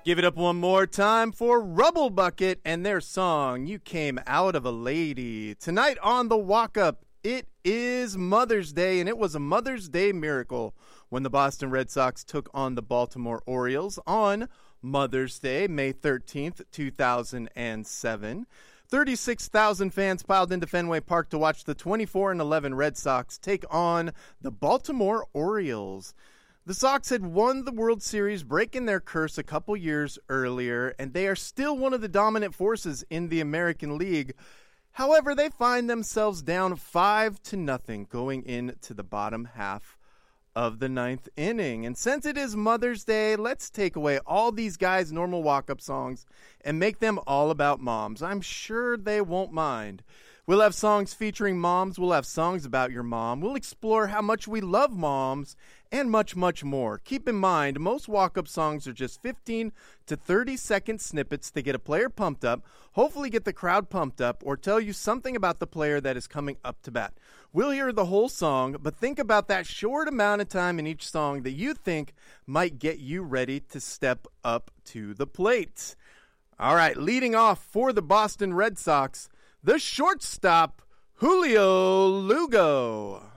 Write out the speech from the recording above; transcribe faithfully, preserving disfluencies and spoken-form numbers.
Give it up one more time for Rubble Bucket and their song, You Came Out of a Lady. Tonight on the Walk Up, it is Mother's Day, and it was a Mother's Day miracle when the Boston Red Sox took on the Baltimore Orioles on Mother's Day, May thirteenth, two thousand seven. thirty-six thousand fans piled into Fenway Park to watch the twenty-four and eleven Red Sox take on the Baltimore Orioles. The Sox had won the World Series, breaking their curse a couple years earlier, and they are still one of the dominant forces in the American League. However, they find themselves down five to nothing going into the bottom half of the ninth inning. And since it is Mother's Day, let's take away all these guys' normal walk-up songs and make them all about moms. I'm sure they won't mind. We'll have songs featuring moms. We'll have songs about your mom. We'll explore how much we love moms and much, much more. Keep in mind, most walk-up songs are just fifteen to thirty second snippets to get a player pumped up, hopefully get the crowd pumped up, or tell you something about the player that is coming up to bat. We'll hear the whole song, but think about that short amount of time in each song that you think might get you ready to step up to the plate. All right, leading off for the Boston Red Sox, the shortstop, Julio Lugo.